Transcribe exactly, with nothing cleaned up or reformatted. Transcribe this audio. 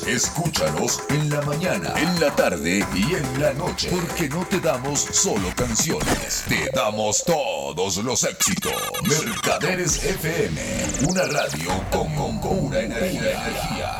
Escúchalos en la mañana, en la tarde y en la noche. Porque no te damos solo canciones, te damos todos los éxitos. Mercaderes F M, una radio con, con, con una energía.